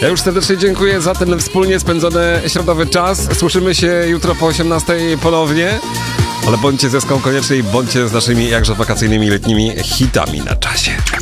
Ja już serdecznie dziękuję za ten wspólnie spędzony środowy czas. Słyszymy się jutro po 18 ponownie. Ale bądźcie z Eską koniecznie i bądźcie z naszymi jakże wakacyjnymi letnimi hitami na czasie.